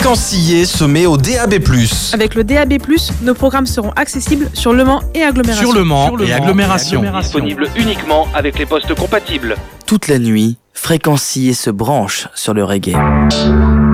Fréquencillé se met au DAB+. Avec le DAB+, nos programmes seront accessibles sur Le Mans et agglomération. Sur Le Mans et agglomération. Disponible uniquement avec les postes compatibles. Toute la nuit, Fréquencillé se branche sur le reggae.